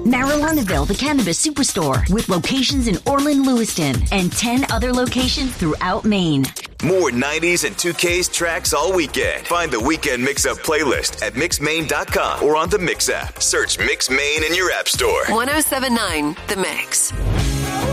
Marilynaville, the Cannabis Superstore, with locations in Orland, Lewiston, and 10 other locations throughout Maine. More 90s and 2Ks tracks all weekend. Find the Weekend Mix-Up playlist at mixmaine.com or on the Mix app. Search Mix Maine in your app store. 107.9 The Mix.